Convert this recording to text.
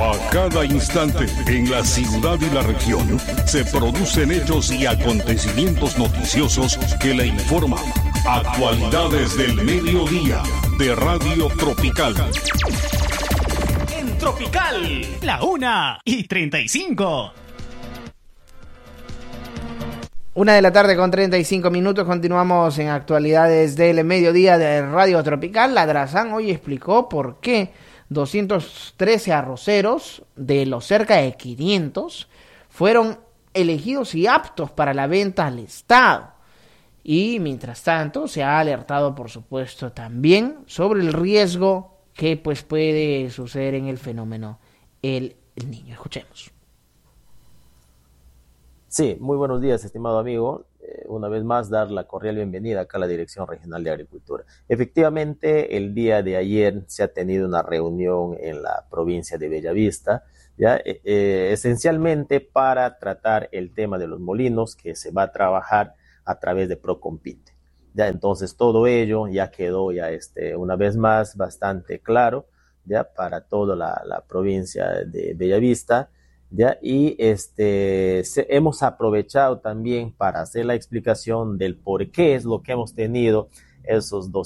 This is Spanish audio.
A cada instante, en la ciudad y la región, se producen hechos y acontecimientos noticiosos que le informan. Actualidades del mediodía, de Radio Tropical. En Tropical, la 1:35. 1:35 continuamos en Actualidades del mediodía de Radio Tropical. La Drazán hoy explicó por qué 213 arroceros de los cerca de 500 fueron elegidos y aptos para la venta al Estado. Y mientras tanto se ha alertado, por supuesto, también sobre el riesgo que pues puede suceder en el fenómeno El Niño. Escuchemos. Sí, muy buenos días, estimado amigo. Una vez más, dar la cordial bienvenida acá a la Dirección Regional de Agricultura. Efectivamente, el día de ayer se ha tenido una reunión en la provincia de Bellavista, ¿ya? Esencialmente para tratar el tema de los molinos que se va a trabajar a través de Procompite. Ya, entonces todo ello ya quedó una vez más bastante claro, ya, para toda la provincia de Bellavista. ¿Ya? Y hemos aprovechado también para hacer la explicación del por qué es lo que hemos tenido esos